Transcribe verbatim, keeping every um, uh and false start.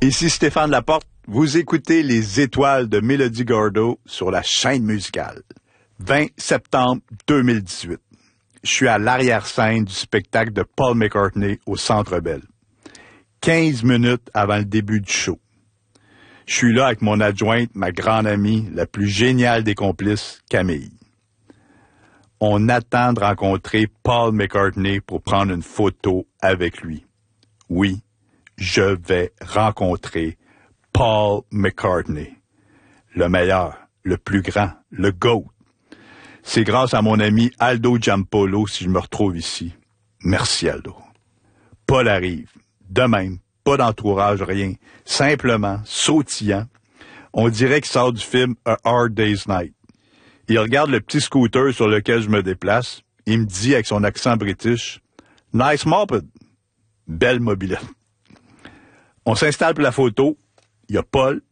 Ici Stéphane Laporte, vous écoutez Les Étoiles de Mélodie Gardot sur la chaîne musicale. vingt septembre deux mille dix-huit. Je suis à l'arrière-scène du spectacle de Paul McCartney au Centre Bell. quinze minutes avant le début du show. Je suis là avec mon adjointe, ma grande amie, la plus géniale des complices, Camille. On attend de rencontrer Paul McCartney pour prendre une photo avec lui. Oui, je vais rencontrer Paul McCartney. Le meilleur, le plus grand, le GOAT. C'est grâce à mon ami Aldo Giampolo si je me retrouve ici. Merci Aldo. Paul arrive. De même, pas d'entourage, rien. Simplement, sautillant. On dirait qu'il sort du film A Hard Day's Night. Il regarde le petit scooter sur lequel je me déplace. Il me dit avec son accent british, « Nice moped. » Belle mobilette. On s'installe pour la photo. Il y a Paul,